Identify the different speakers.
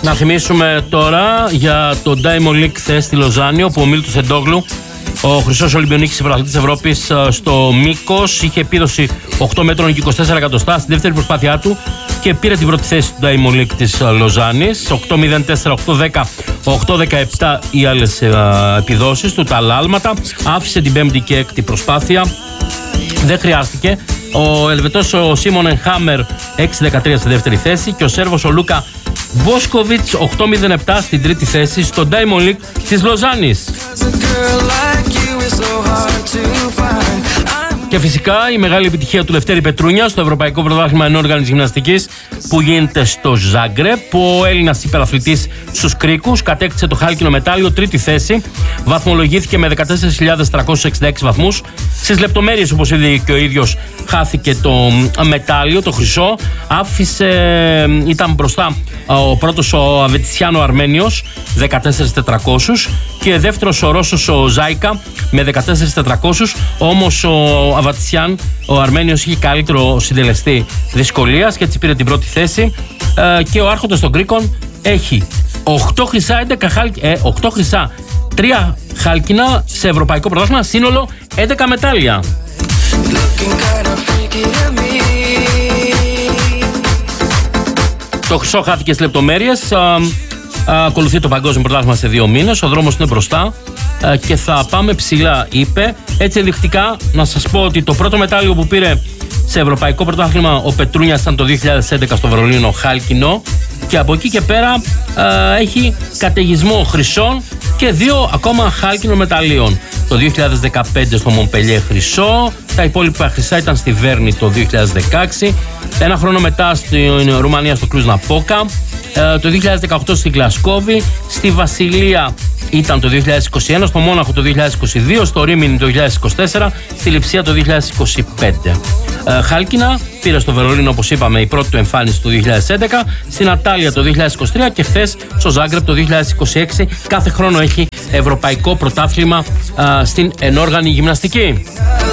Speaker 1: Να θυμίσουμε τώρα για το Diamond League χθες στη Λοζάνη, όπου ο Μίλτος Εντόγλου, ο χρυσός Ολυμπιονίκης πρωταθλητής Ευρώπης στο μήκος, είχε επίδοση 8 μέτρων και 24 εκατοστά στη δεύτερη προσπάθειά του και πήρε την πρώτη θέση του Diamond League της Λοζάνης. 8-0-4, 8-10, 8-17 οι άλλες επιδόσεις του, τα άλλα άλματα. Άφησε την πέμπτη και έκτη προσπάθεια. Δεν χρειάστηκε. Ο Ελβετός ο Σίμον Χάμερ 6-13 στη δεύτερη θέση και ο Σέρβος ο Λούκα Μπόσκοβιτς 8-0-7 στην τρίτη θέση στο Diamond League της Λοζάνης. Και φυσικά η μεγάλη επιτυχία του Λευτέρη Πετρούνια στο Ευρωπαϊκό Πρωτάθλημα Ενόργανης Γυμναστικής που γίνεται στο Ζάγκρεπ. Ο Έλληνας υπεραθλητής στους κρίκους κατέκτησε το χάλκινο μετάλλιο, τρίτη θέση. Βαθμολογήθηκε με 14.366 βαθμούς. Στις λεπτομέρειες, όπως είδε και ο ίδιος, χάθηκε το μετάλλιο, το χρυσό. Ήταν μπροστά ο πρώτος ο Αβετισιάνο Αρμένιος 14.400 και δεύτερος ο Ρώσος ο Ζάικα με 14.400. Όμως ο Αβατισιάν, ο Αρμένιος, είχε καλύτερο συντελεστή δυσκολίας και έτσι πήρε την πρώτη θέση. Και ο άρχοντας των Κρίκων έχει 8 χρυσά, 8 χρυσά, 3 χάλκινα σε ευρωπαϊκό πρωτάθλημα, σύνολο 11 μετάλλια. Το χρυσό χάθηκε στις λεπτομέρειες. Ακολουθεί το παγκόσμιο πρωτάθλημα σε 2 μήνες. Ο δρόμος είναι μπροστά και θα πάμε ψηλά, είπε. Έτσι ενδεικτικά να σας πω ότι το πρώτο μετάλλιο που πήρε σε ευρωπαϊκό πρωτάθλημα ο Πετρούνιας ήταν το 2011 στο Βερολίνο, χάλκινο, και από εκεί και πέρα έχει καταιγισμό χρυσών και 2 ακόμα χάλκινων μεταλλίων. Το 2015 στο Μομπελιέ χρυσό, τα υπόλοιπα χρυσά ήταν στη Βέρνη το 2016, ένα χρόνο μετά στην Ρουμανία στο Κλουζ Ναπόκα, το 2018 στη Γλασκόβη, στη Βασιλεία ήταν το 2021, στο Μόναχο το 2022, στο Ρίμινι το 2024, στη Λειψία το 2025. Χάλκινα πήρε στο Βερολίνο, όπως είπαμε, η πρώτη του εμφάνιση το 2011, στην Ατάλια το 2023 και χθες στο Ζάγκρεπ το 2026. Κάθε χρόνο έχει ευρωπαϊκό πρωτάθλημα στην ενόργανη γυμναστική.